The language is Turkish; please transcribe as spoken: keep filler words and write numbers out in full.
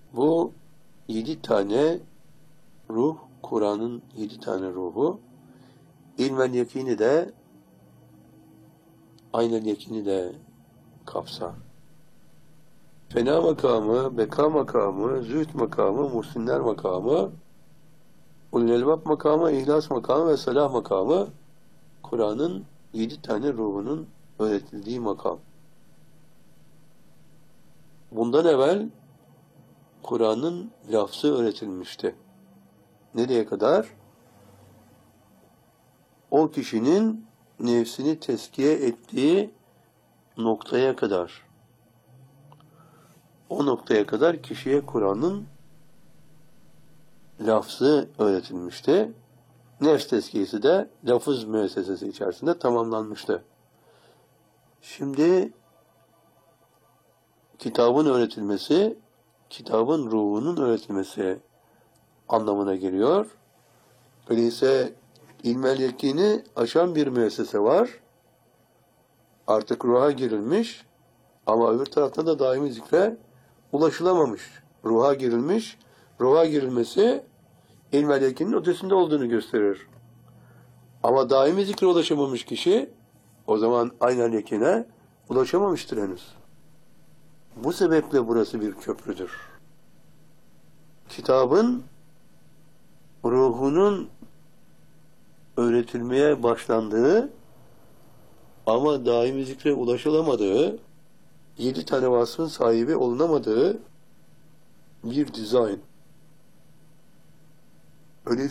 Bu yedi tane ruh, Kur'an'ın yedi tane ruhu, ilmel yakini de, aynel yakini de kapsar. Fena makamı, beka makamı, zühd makamı, muhsinler makamı, ulul elbab makamı, ihlas makamı ve salah makamı, Kur'an'ın yedi tane ruhunun öğretildiği makam. Bundan evvel Kur'an'ın lafzı öğretilmişti. Nereye kadar? O kişinin nefsini tezkiye ettiği noktaya kadar. O noktaya kadar kişiye Kur'an'ın lafzı öğretilmişti. Nefs tezkiyesi de lafız müessesesi içerisinde tamamlanmıştı. Şimdi kitabın öğretilmesi, kitabın ruhunun öğretilmesi anlamına geliyor. Öyleyse ilmel yakini aşan bir müessese var. Artık ruha girilmiş ama öbür tarafta da daimi zikre ulaşılamamış. Ruha girilmiş, ruha girilmesi ilmel yakinin ötesinde olduğunu gösterir. Ama daimi zikre ulaşamamış kişi o zaman aynel yakine ulaşamamıştır henüz. Bu sebeple burası bir köprüdür. Kitabın ruhunun öğretilmeye başlandığı ama daimi zikre ulaşılamadığı, yedi tane vasfın sahibi olunamadığı bir dizayn. Öyle